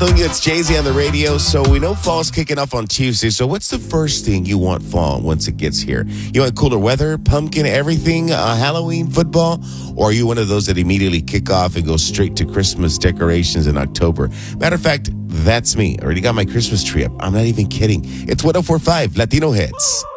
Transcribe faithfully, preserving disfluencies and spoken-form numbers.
Antonio, it's Jay-Z on the radio. So we know fall's kicking off on Tuesday. So what's the first thing you want fall once it gets here? You want cooler weather, pumpkin, everything, uh, Halloween, football? Or are you one of those that immediately kick off and go straight to Christmas decorations in October? Matter of fact, that's me. I already got my Christmas tree up. I'm not even kidding. It's one oh four point five Latino Hits.